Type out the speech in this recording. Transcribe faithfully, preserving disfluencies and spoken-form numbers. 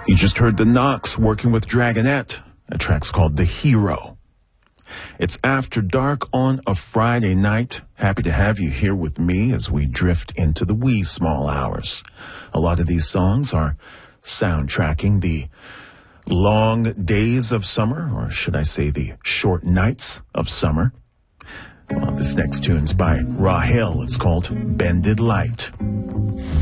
You just heard the Knocks working with Dragonette. That track's called The Hero. It's After Dark on a Friday night. Happy to have you here with me as we drift into the wee small hours. A lot of these songs are soundtracking the long days of summer, or should I say the short nights of summer. Well, this next tune's by Rahel. It's called Bended Light.